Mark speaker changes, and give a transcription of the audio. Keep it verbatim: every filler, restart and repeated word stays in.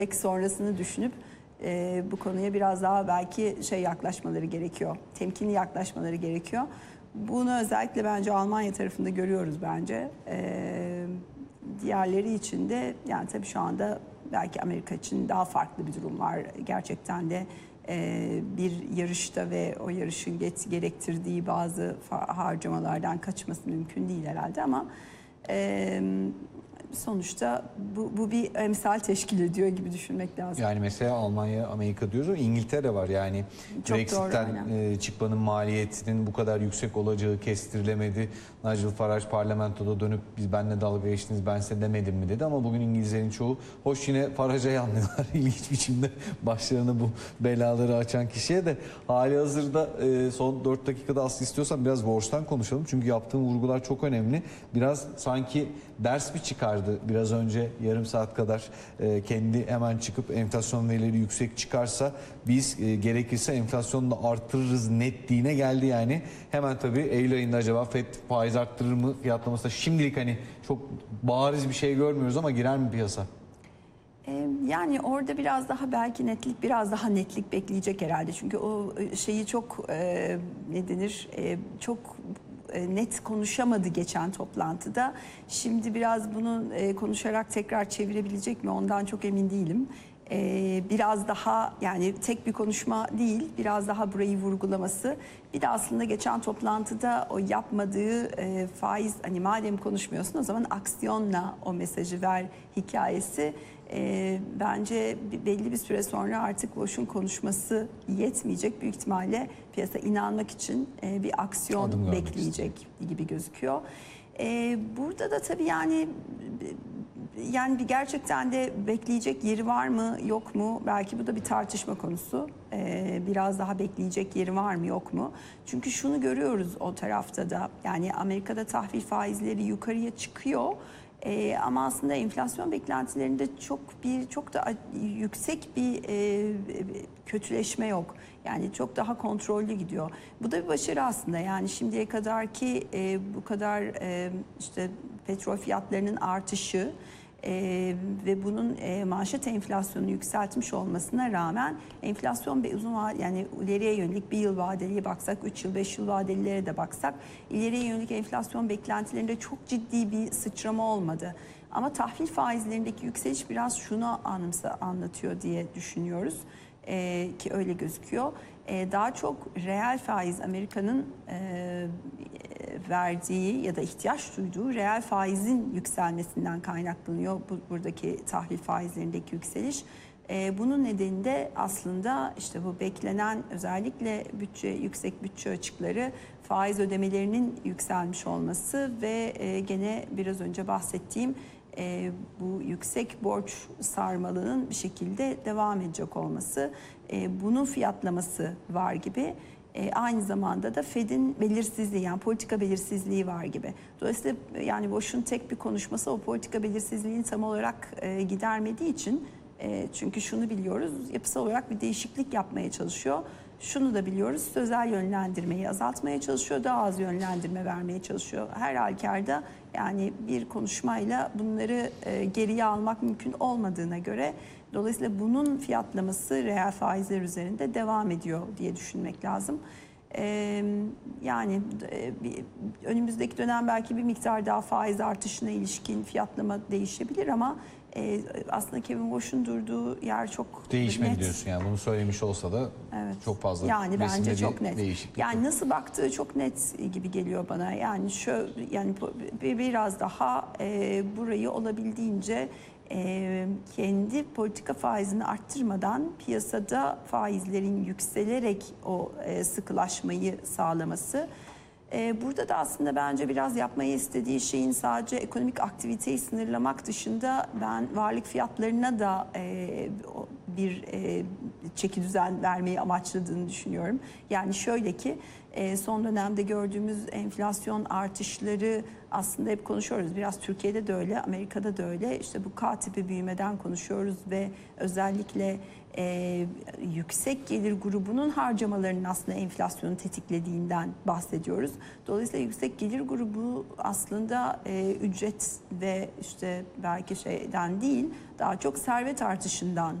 Speaker 1: sonrasını düşünüp e, bu konuya biraz daha belki şey yaklaşmaları gerekiyor. Temkinli yaklaşmaları gerekiyor. Bunu özellikle bence Almanya tarafında görüyoruz bence. E, diğerleri için de yani tabii şu anda belki Amerika için daha farklı bir durum var. Gerçekten de e, bir yarışta ve o yarışın gerektirdiği bazı harcamalardan kaçması mümkün değil herhalde ama e, sonuçta bu, bu bir emsal teşkil ediyor gibi düşünmek lazım.
Speaker 2: Yani mesela Almanya, Amerika diyoruz ama İngiltere var. Yani
Speaker 1: Çok
Speaker 2: Brexit'ten
Speaker 1: doğru,
Speaker 2: çıkmanın maliyetinin bu kadar yüksek olacağı kestirilemedi. Nigel Farage parlamentoda dönüp biz benimle dalga geçtiniz, ben size demedim mi dedi ama bugün İngilizlerin çoğu hoş yine Farage'a yanlıyorlar. İlginç biçimde başlarına bu belaları açan kişiye de hali hazırda son dört dakikada aslında istiyorsan biraz borçtan konuşalım. Çünkü yaptığım vurgular çok önemli. Biraz sanki ders mi çıkardı biraz önce yarım saat kadar kendi hemen çıkıp enflasyon verileri yüksek çıkarsa biz gerekirse enflasyonu da artırırız netliğine geldi yani. Hemen tabii Eylül ayında acaba Fed faiz arttırır mı fiyatlaması da şimdilik hani çok bariz bir şey görmüyoruz ama girer mi piyasa?
Speaker 1: Yani orada biraz daha belki netlik, biraz daha netlik bekleyecek herhalde. Çünkü o şeyi çok e, ne denir, e, çok net konuşamadı geçen toplantıda. Şimdi biraz bunu e, konuşarak tekrar çevirebilecek mi ondan çok emin değilim. E, biraz daha yani tek bir konuşma değil, biraz daha burayı vurgulaması. Bir de aslında geçen toplantıda o yapmadığı e, faiz, hani madem konuşmuyorsun o zaman aksiyonla o mesajı ver hikayesi. E, bence belli bir süre sonra artık boşun konuşması yetmeyecek. Büyük ihtimalle piyasa inanmak için e, bir aksiyon
Speaker 2: Adım
Speaker 1: bekleyecek gibi gözüküyor. E, burada da tabii yani yani bir gerçekten de bekleyecek yeri var mı yok mu? Belki bu da bir tartışma konusu. E, biraz daha bekleyecek yeri var mı yok mu? Çünkü şunu görüyoruz o tarafta da. Yani Amerika'da tahvil faizleri yukarıya çıkıyor. Ee, ama aslında enflasyon beklentilerinde çok bir çok da yüksek bir e, kötüleşme yok. Yani çok daha kontrollü gidiyor. Bu da bir başarı aslında. Yani şimdiye kadar ki e, bu kadar e, işte petrol fiyatlarının artışı e, ve bunun e, manşet enflasyonu yükseltmiş olmasına rağmen enflasyon bir uzun vadeli yani ileriye yönelik bir yıl vadeliye baksak, üç yıl, beş yıl vadelilere de baksak ileriye yönelik enflasyon beklentilerinde çok ciddi bir sıçrama olmadı. Ama tahvil faizlerindeki yükseliş biraz şunu anımsa anlatıyor diye düşünüyoruz e, ki öyle gözüküyor. E, daha çok reel faiz Amerika'nın e, verdiği ya da ihtiyaç duyduğu reel faizin yükselmesinden kaynaklanıyor bu, buradaki tahvil faizlerindeki yükseliş. Ee, bunun nedeni de aslında işte bu beklenen özellikle bütçe yüksek bütçe açıkları faiz ödemelerinin yükselmiş olması ve e, gene biraz önce bahsettiğim e, bu yüksek borç sarmalının bir şekilde devam edecek olması. E, bunun fiyatlaması var gibi. E, aynı zamanda da Fed'in belirsizliği yani politika belirsizliği var gibi. Dolayısıyla yani Boş'un tek bir konuşması o politika belirsizliğini tam olarak e, gidermediği için e, çünkü şunu biliyoruz yapısal olarak bir değişiklik yapmaya çalışıyor. Şunu da biliyoruz sözel yönlendirmeyi azaltmaya çalışıyor, daha az yönlendirme vermeye çalışıyor. Her halükarda yani bir konuşmayla bunları e, geriye almak mümkün olmadığına göre dolayısıyla bunun fiyatlaması reel faizler üzerinde devam ediyor diye düşünmek lazım. Ee, yani e, bir, önümüzdeki dönem belki bir miktar daha faiz artışına ilişkin fiyatlama değişebilir ama e, aslında Kevin Warsh'un durduğu yer çok
Speaker 2: değişmedi
Speaker 1: net.
Speaker 2: diyorsun yani bunu söylemiş olsa da
Speaker 1: evet.
Speaker 2: çok fazla
Speaker 1: yani bence çok net.
Speaker 2: Değişiklik
Speaker 1: yani
Speaker 2: yok.
Speaker 1: nasıl baktığı çok net gibi geliyor bana. Yani şu yani biraz daha e, burayı olabildiğince E, kendi politika faizini arttırmadan piyasada faizlerin yükselerek o e, sıkılaşmayı sağlaması. E, burada da aslında bence biraz yapmayı istediği şeyin sadece ekonomik aktiviteyi sınırlamak dışında ben varlık fiyatlarına da e, bir e, çeki düzen vermeyi amaçladığını düşünüyorum. Yani şöyle ki e, son dönemde gördüğümüz enflasyon artışları aslında hep konuşuyoruz. Biraz Türkiye'de de öyle, Amerika'da da öyle. İşte bu K tipi büyümeden konuşuyoruz ve özellikle e, yüksek gelir grubunun harcamalarının aslında enflasyonu tetiklediğinden bahsediyoruz. Dolayısıyla yüksek gelir grubu aslında e, ücret ve işte belki şeyden değil, daha çok servet artışından